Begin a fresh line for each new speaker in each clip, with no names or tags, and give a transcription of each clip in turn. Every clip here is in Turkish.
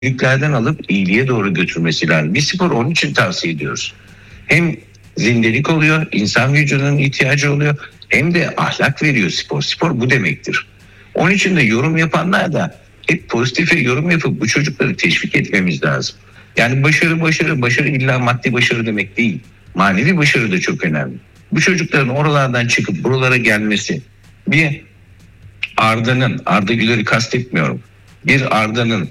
kötülüklerden alıp iyiliğe doğru götürmesi lazım. Bir spor onun için tavsiye ediyoruz. Hem zindelik oluyor, insan vücudunun ihtiyacı oluyor, hem de ahlak veriyor spor. Spor bu demektir. Onun için de yorum yapanlar da hep pozitife yorum yapıp bu çocukları teşvik etmemiz lazım. Yani başarı illa maddi başarı demek değil. Manevi başarı da çok önemli. Bu çocukların oralardan çıkıp buralara gelmesi, bir Arda Güler'i kastetmiyorum. Bir Arda'nın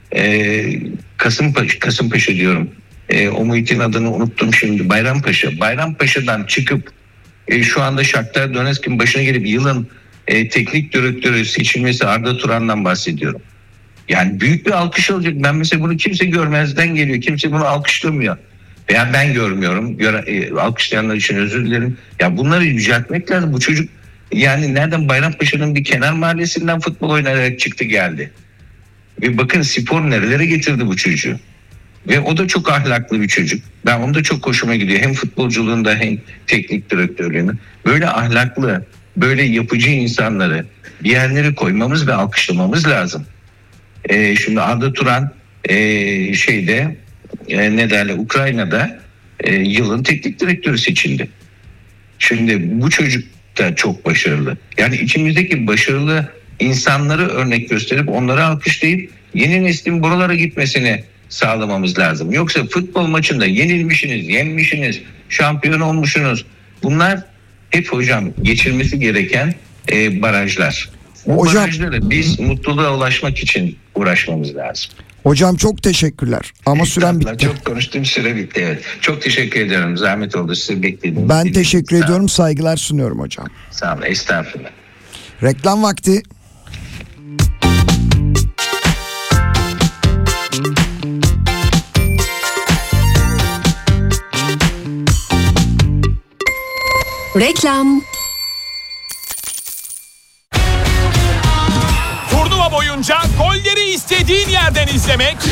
Kasımpaşa diyorum. O muhitin adını unuttum şimdi. Bayrampaşa'dan çıkıp şu anda Shakhtar Donetsk'in başına gelip yılın teknik direktörü seçilmesi Arda Turan'dan bahsediyorum. Yani büyük bir alkış alacak. Ben mesela bunu kimse görmezden geliyor. Kimse bunu alkışlamıyor. Veya ben görmüyorum. Alkışlayanlar için özür dilerim. Ya bunları yüceltmek lazım. Bu çocuk yani nereden Bayrampaşa'nın bir kenar mahallesinden futbol oynayarak çıktı geldi. Ve bakın spor nerelere getirdi bu çocuğu. Ve o da çok ahlaklı bir çocuk. Ben onda çok hoşuma gidiyor. Hem futbolculuğunda hem teknik direktörlüğünde. Böyle ahlaklı, böyle yapıcı insanları bir yerlere koymamız ve alkışlamamız lazım. Şimdi Arda Turan Ukrayna'da yılın teknik direktörü seçildi. Şimdi bu çocuk da çok başarılı. Yani içimizdeki başarılı insanları örnek gösterip onları alkışlayıp yeni neslin buralara gitmesini sağlamamız lazım. Yoksa futbol maçında yenilmişsiniz, yenmişsiniz, şampiyon olmuşsunuz. Bunlar hep hocam geçilmesi gereken barajlar. Bu barajları biz mutluluğa ulaşmak için uğraşmamız lazım.
Hocam çok teşekkürler. Ama süren bitti.
Çok konuştum, süre bitti. Evet. Çok teşekkür ederim. Zahmet oldu. Sizi bekledim.
Ben teşekkür ediyorum. Saygılar sunuyorum hocam.
Sağ olun. Estağfurullah.
Reklam vakti.
Reklam.
Turnuva boyunca golleri istediğin yerden izlemek,